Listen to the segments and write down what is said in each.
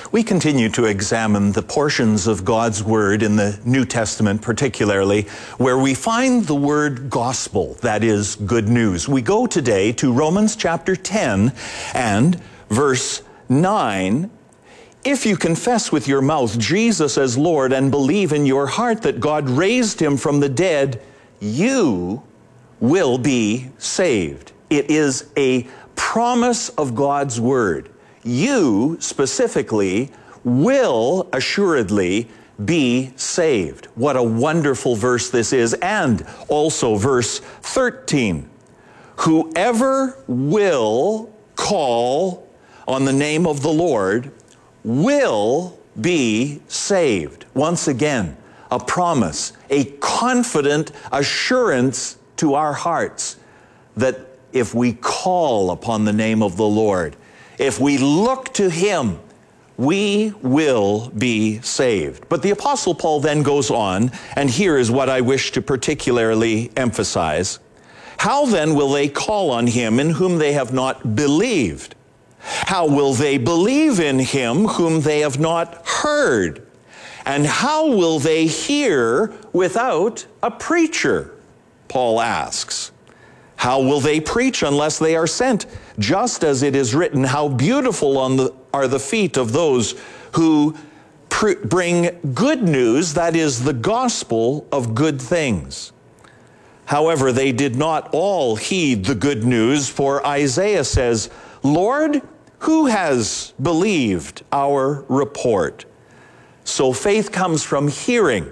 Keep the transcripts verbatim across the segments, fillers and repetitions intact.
We continue to examine the portions of God's Word in the New Testament particularly, where we find the word gospel, that is, good news. We go today to Romans chapter ten and verse nine. If you confess with your mouth Jesus as Lord and believe in your heart that God raised him from the dead, you will be saved. It is a promise of God's Word. You, specifically, will assuredly be saved. What a wonderful verse this is. And also verse thirteen. Whoever will call on the name of the Lord will be saved. Once again, a promise, a confident assurance to our hearts that if we call upon the name of the Lord, if we look to him, we will be saved. But the Apostle Paul then goes on, and here is what I wish to particularly emphasize. How then will they call on him in whom they have not believed? How will they believe in him whom they have not heard? And how will they hear without a preacher? Paul asks. How will they preach unless they are sent? Just as it is written, how beautiful on the, are the feet of those who pr- bring good news, that is the gospel of good things. However, they did not all heed the good news, for Isaiah says, Lord, who has believed our report? So faith comes from hearing,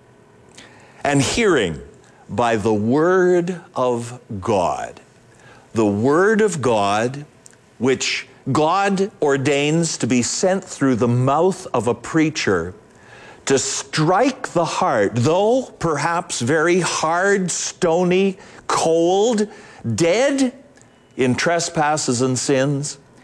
and hearing by the Word of God. The Word of God, which God ordains to be sent through the mouth of a preacher to strike the heart, though perhaps very hard, stony, cold, dead in trespasses and sins,